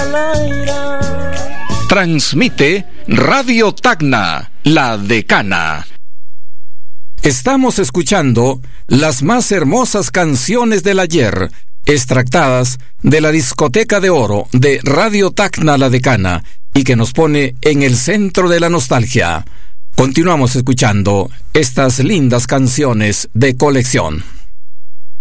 Transmite Radio Tacna, la decana. Estamos escuchando las más hermosas canciones del ayer, extractadas de la discoteca de oro de Radio Tacna, la decana, y que nos pone en el centro de la nostalgia. Continuamos escuchando estas lindas canciones de colección.